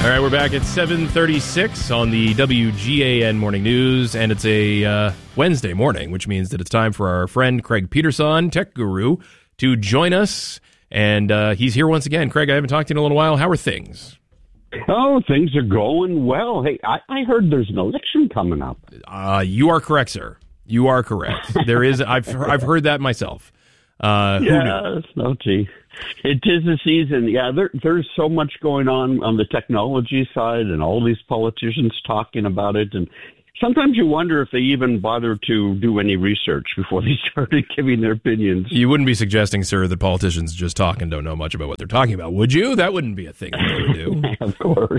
All right, we're back at 7:36 on the WGAN Morning News, and it's a Wednesday morning, which means that it's time for our friend Craig Peterson, tech guru, to join us. And he's here once again. Craig, I haven't talked to you in a little while. How are things? Oh, things are going well. Hey, I heard there's an election coming up. You are correct, sir. You are correct. There is. I've heard that myself. Yes, no, gee. It is the season. Yeah, there's so much going on the technology side, and all these politicians talking about it. And sometimes you wonder if they even bother to do any research before they started giving their opinions. You wouldn't be suggesting, sir, that politicians just talk and don't know much about what they're talking about, would you? That wouldn't be a thing that they would do. Of course.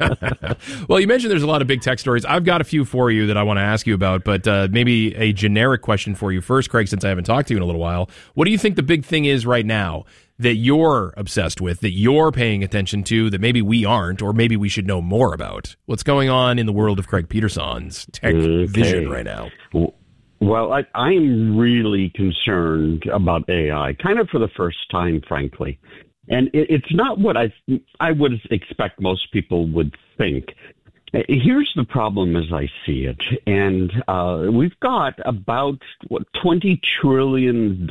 Well, you mentioned there's a lot of big tech stories. I've got a few for you that I want to ask you about, but maybe a generic question for you first, Craig, since I haven't talked to you in a little while. What do you think the big thing is right now that you're obsessed with, that you're paying attention to, that maybe we aren't, or maybe we should know more about? What's going on in the world of Craig Peterson's tech vision right now? Well, I'm really concerned about AI, kind of for the first time, frankly. And it's not what I would expect most people would think. Here's the problem as I see it. And we've got about $20 trillion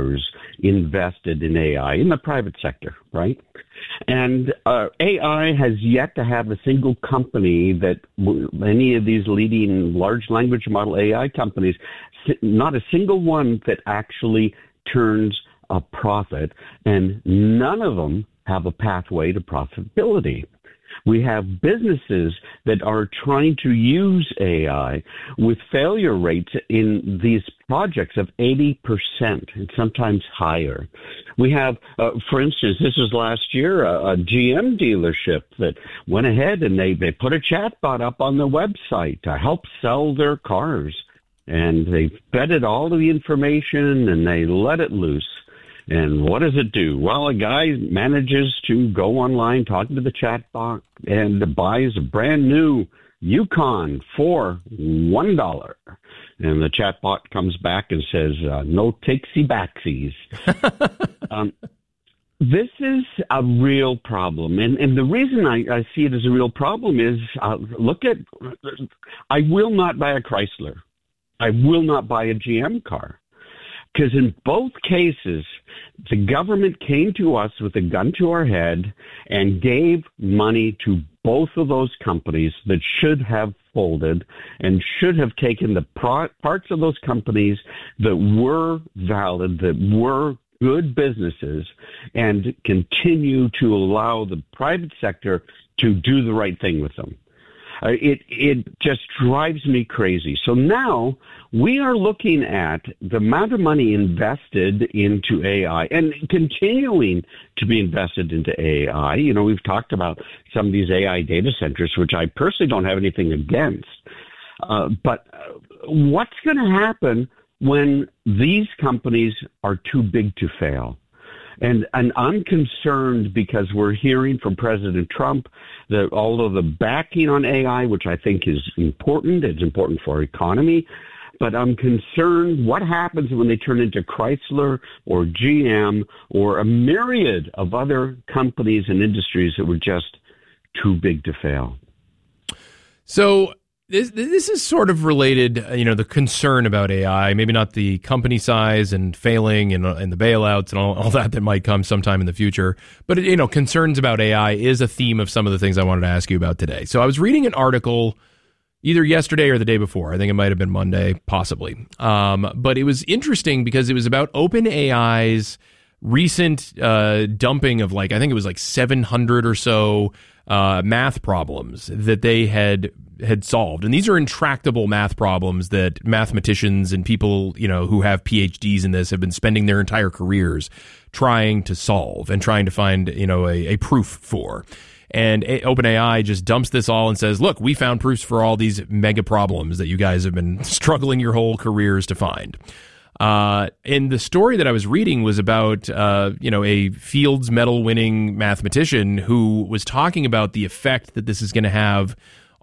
invested in AI in the private sector, right? And AI has yet to have a single company that any of these leading large language model AI companies, not a single one that actually turns a profit, and none of them have a pathway to profitability. We have businesses that are trying to use AI with failure rates in these projects of 80% and sometimes higher. We have, for instance, this was last year, a GM dealership that went ahead and they put a chatbot up on the website to help sell their cars. And they vetted all of the information and they let it loose. And what does it do? Well, a guy manages to go online, talking to the chatbot, and buys a brand new Yukon for $1. And the chatbot comes back and says, no takesy-backsies. This is a real problem. And the reason I see it as a real problem is, I will not buy a Chrysler. I will not buy a GM car. Because in both cases, the government came to us with a gun to our head and gave money to both of those companies that should have folded and should have taken the parts of those companies that were valid, that were good businesses, and continue to allow the private sector to do the right thing with them. It just drives me crazy. So now we are looking at the amount of money invested into AI and continuing to be invested into AI. You know, we've talked about some of these AI data centers, which I personally don't have anything against. But what's going to happen when these companies are too big to fail? And I'm concerned because we're hearing from President Trump that all of the backing on AI, which I think is important, it's important for our economy, but I'm concerned what happens when they turn into Chrysler or GM or a myriad of other companies and industries that were just too big to fail. So this is sort of related, the concern about AI, maybe not the company size and failing and the bailouts and all that might come sometime in the future. But, concerns about AI is a theme of some of the things I wanted to ask you about today. So I was reading an article either yesterday or the day before. I think it might have been Monday, possibly. But it was interesting because it was about OpenAI's recent dumping of I think it was 700 or so math problems that they had solved. And these are intractable math problems that mathematicians and people, who have PhDs in this have been spending their entire careers trying to solve and trying to find, a proof for. And OpenAI just dumps this all and says, look, we found proofs for all these mega problems that you guys have been struggling your whole careers to find. And the story that I was reading was about, a Fields Medal winning mathematician who was talking about the effect that this is going to have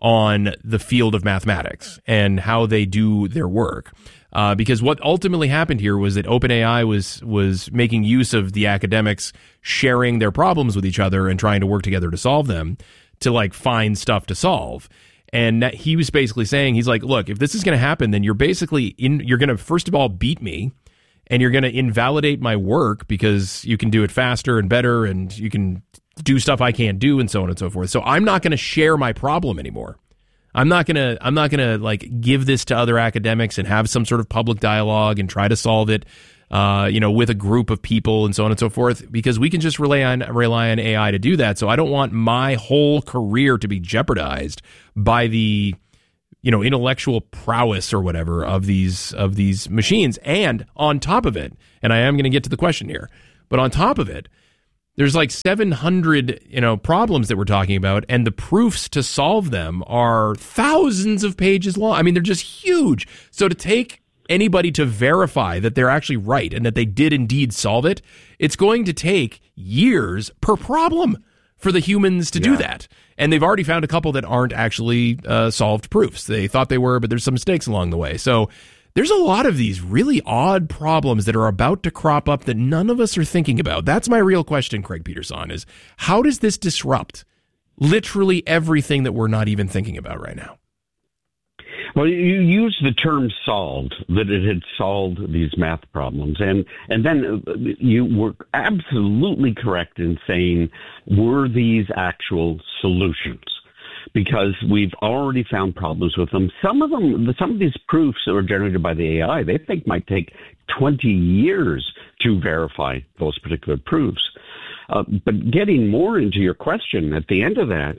on the field of mathematics and how they do their work. Because what ultimately happened here was that OpenAI was making use of the academics sharing their problems with each other and trying to work together to solve them, to like find stuff to solve. And that he was basically saying, he's like, look, if this is going to happen, then you're basically you're going to first of all beat me, and you're going to invalidate my work because you can do it faster and better, and you can do stuff I can't do, and so on and so forth. So I'm not going to share my problem anymore. I'm not gonna like give this to other academics and have some sort of public dialogue and try to solve it, with a group of people and so on and so forth, because we can just rely on AI to do that. So I don't want my whole career to be jeopardized by the, intellectual prowess or whatever of these machines. And on top of it, and I am going to get to the question here, but on top of it, there's like 700, problems that we're talking about, and the proofs to solve them are thousands of pages long. I mean, they're just huge. So to take anybody to verify that they're actually right and that they did indeed solve it, it's going to take years per problem for the humans to do that. And they've already found a couple that aren't actually solved proofs. They thought they were, but there's some mistakes along the way. So there's a lot of these really odd problems that are about to crop up that none of us are thinking about. That's my real question, Craig Peterson, is how does this disrupt literally everything that we're not even thinking about right now? Well, you used the term solved, that it had solved these math problems. And then you were absolutely correct in saying, were these actual solutions? Because we've already found problems with them. Some of these proofs that were generated by the AI, they think might take 20 years to verify those particular proofs. But getting more into your question, at the end of that,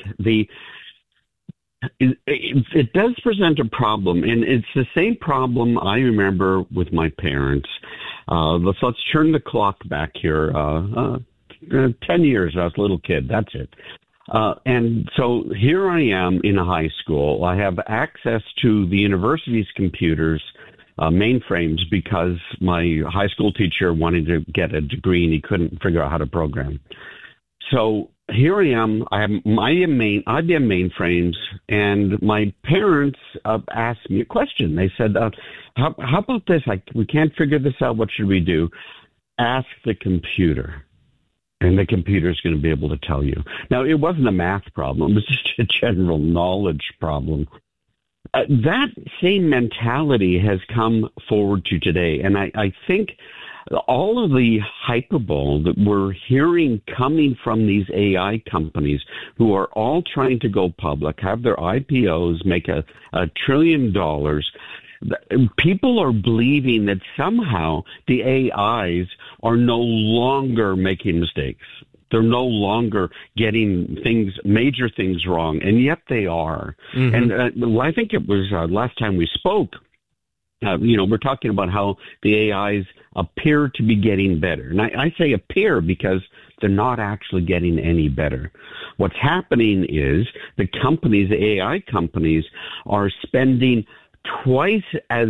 it does present a problem, and it's the same problem I remember with my parents. Let's turn the clock back here. 10 years, I was a little kid, that's it. And so here I am in a high school. I have access to the university's computers, mainframes, because my high school teacher wanted to get a degree and he couldn't figure out how to program. So here I am. I have IBM mainframes, and my parents asked me a question. They said, how about this? We can't figure this out. What should we do? Ask the computer. And the computer is going to be able to tell you. Now, it wasn't a math problem. It was just a general knowledge problem. That same mentality has come forward to today. And I think all of the hyperbole that we're hearing coming from these AI companies who are all trying to go public, have their IPOs, make $1 trillion, people are believing that somehow the AIs are no longer making mistakes. They're no longer getting major things wrong, and yet they are. Mm-hmm. And I think it was last time we spoke, we're talking about how the AIs appear to be getting better. And I say appear because they're not actually getting any better. What's happening is the AI companies, are spending twice as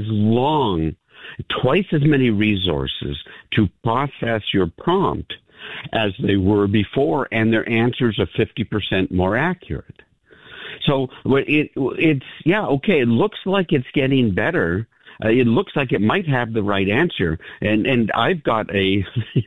many resources to process your prompt as they were before, and their answers are 50% more accurate. So it looks like it's getting better. It looks like it might have the right answer, and I've got a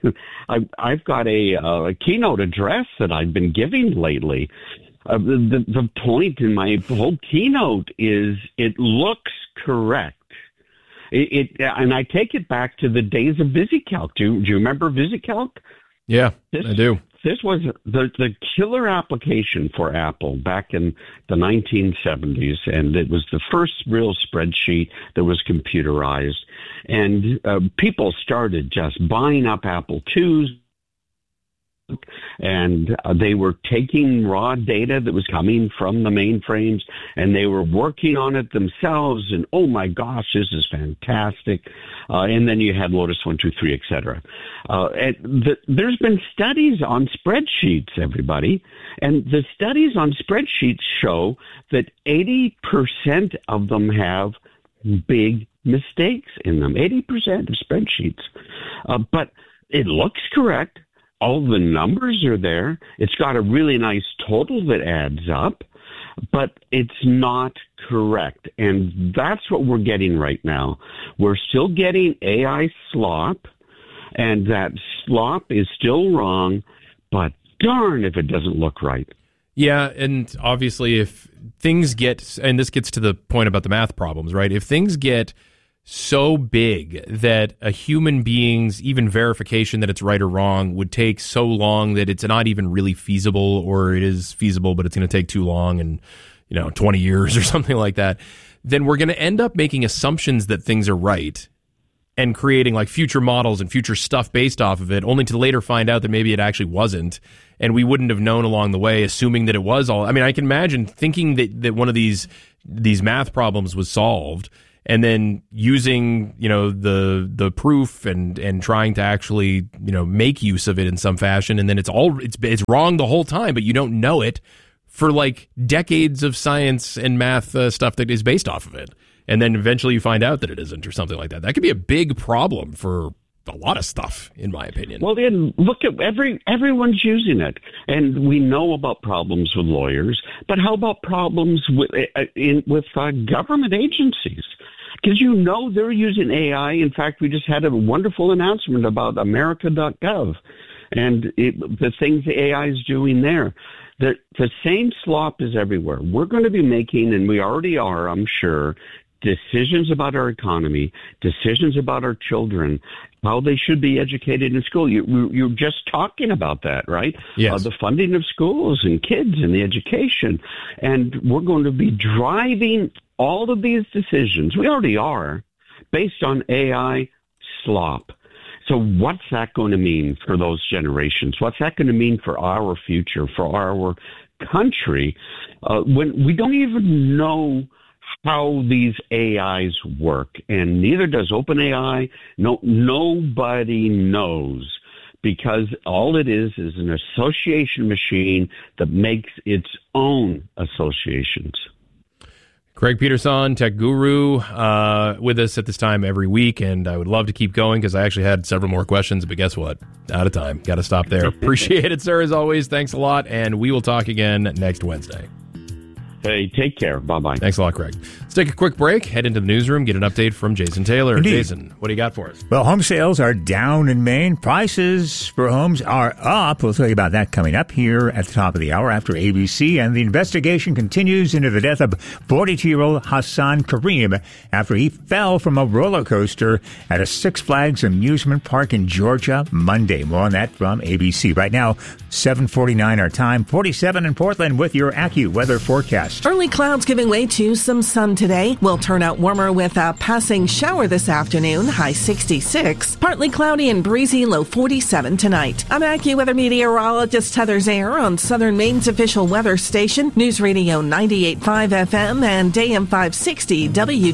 keynote address that I've been giving lately. The point in my whole keynote is it looks correct. And I take it back to the days of VisiCalc. Do you remember VisiCalc? Yeah, I do. This was the killer application for Apple back in the 1970s, and it was the first real spreadsheet that was computerized. And people started just buying up Apple IIs, and they were taking raw data that was coming from the mainframes, and they were working on it themselves, and oh my gosh, this is fantastic. And then you had Lotus 1, 2, 3, etc. There's been studies on spreadsheets, everybody, and the studies on spreadsheets show that 80% of them have big mistakes in them, 80% of spreadsheets. But it looks correct. All the numbers are there. It's got a really nice total that adds up. but it's not correct. And that's what we're getting right now. We're still getting AI slop, and that slop is still wrong, but darn if it doesn't look right. Yeah, and obviously if things get, and this gets to the point about the math problems, right? If things get so big that a human being's even verification that it's right or wrong would take so long that it's not even really feasible, or it is feasible but it's going to take too long and 20 years or something like that, then we're going to end up making assumptions that things are right and creating like future models and future stuff based off of it, only to later find out that maybe it actually wasn't, and we wouldn't have known along the way, assuming that it was all. I mean, I can imagine thinking that one of these math problems was solved, and then using the proof and trying to actually make use of it in some fashion, and then it's wrong the whole time, but you don't know it for like decades of science and math stuff that is based off of it, and then eventually you find out that it isn't or something like that. That could be a big problem for a lot of stuff, in my opinion. Well, then look at everyone's using it, and we know about problems with lawyers, but how about problems with government agencies? Because they're using AI. In fact, we just had a wonderful announcement about America.gov and the things the AI is doing there. The same slop is everywhere. We're going to be making, and we already are, I'm sure, decisions about our economy, decisions about our children, how they should be educated in school. You're just talking about that, right? Yes. The funding of schools and kids and the education. And we're going to be driving all of these decisions, we already are, based on AI slop. So what's that going to mean for those generations? What's that going to mean for our future, for our country, when we don't even know how these AIs work, and neither does OpenAI. Nobody knows, because all it is an association machine that makes its own associations. Craig Peterson, tech guru, with us at this time every week, and I would love to keep going because I actually had several more questions, but guess what? Out of time. Got to stop there. Appreciate it, sir, as always. Thanks a lot, and we will talk again next Wednesday. Hey, take care. Bye-bye. Thanks a lot, Craig. Let's take a quick break, head into the newsroom, get an update from Jason Taylor. Indeed. Jason, what do you got for us? Well, home sales are down in Maine. Prices for homes are up. We'll tell you about that coming up here at the top of the hour after ABC. And the investigation continues into the death of 42-year-old Hassan Karim after he fell from a roller coaster at a Six Flags amusement park in Georgia Monday. More on that from ABC. Right now, 7:49 our time, 47 in Portland with your AccuWeather forecast. Early clouds giving way to some sun today. Will turn out warmer with a passing shower this afternoon, high 66. Partly cloudy and breezy, low 47 tonight. I'm AccuWeather meteorologist Heather Zayer on Southern Maine's official weather station, News Radio 98.5 FM and AM 560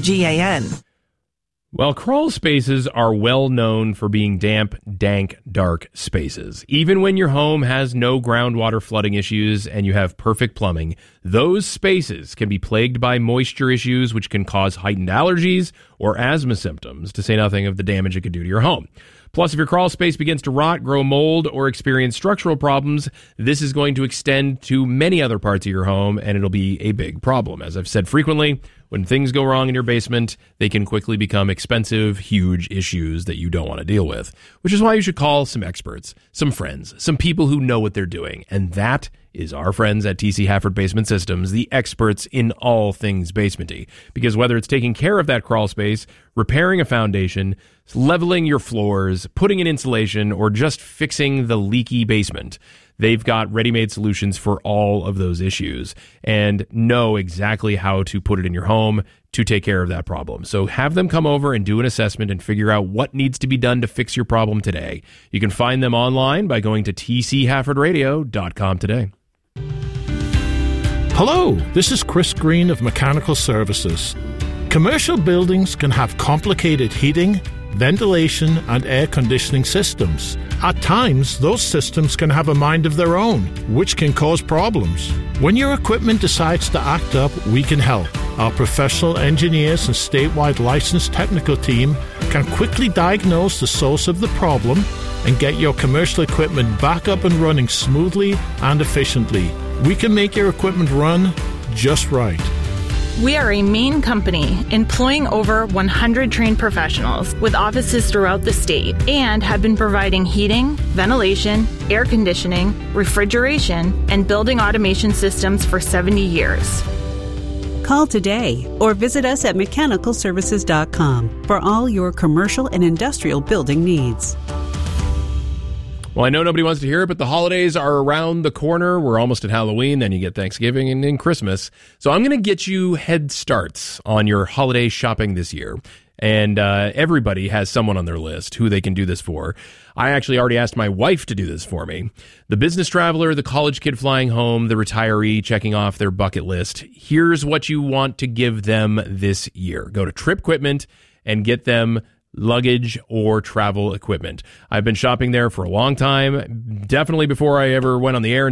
WGAN. Well, crawl spaces are well known for being damp, dank, dark spaces. Even when your home has no groundwater flooding issues and you have perfect plumbing, those spaces can be plagued by moisture issues, which can cause heightened allergies or asthma symptoms, to say nothing of the damage it could do to your home. Plus, if your crawl space begins to rot, grow mold, or experience structural problems, this is going to extend to many other parts of your home, and it'll be a big problem. As I've said frequently, when things go wrong in your basement, they can quickly become expensive, huge issues that you don't want to deal with, which is why you should call some experts, some friends, some people who know what they're doing, and that is our friends at TC Hafford Basement Systems, the experts in all things basementy. Because whether it's taking care of that crawl space, repairing a foundation, leveling your floors, putting in insulation, or just fixing the leaky basement, they've got ready-made solutions for all of those issues and know exactly how to put it in your home to take care of that problem. So have them come over and do an assessment and figure out what needs to be done to fix your problem today. You can find them online by going to tchaffordradio.com today. Hello, this is Chris Green of Mechanical Services. Commercial buildings can have complicated heating, ventilation, and air conditioning systems. At times, those systems can have a mind of their own, which can cause problems. When your equipment decides to act up, we can help. Our professional engineers and statewide licensed technical team can quickly diagnose the source of the problem and get your commercial equipment back up and running smoothly and efficiently. We can make your equipment run, just right. We are a Maine company employing over 100 trained professionals with offices throughout the state and have been providing heating, ventilation, air conditioning, refrigeration, and building automation systems for 70 years. Call today or visit us at mechanicalservices.com for all your commercial and industrial building needs. Well, I know nobody wants to hear it, but the holidays are around the corner. We're almost at Halloween, then you get Thanksgiving and then Christmas. So I'm going to get you head starts on your holiday shopping this year. And everybody has someone on their list who they can do this for. I actually already asked my wife to do this for me. The business traveler, the college kid flying home, the retiree checking off their bucket list. Here's what you want to give them this year. Go to TripQuipment and get them luggage or travel equipment. I've been shopping there for a long time, definitely before I ever went on the air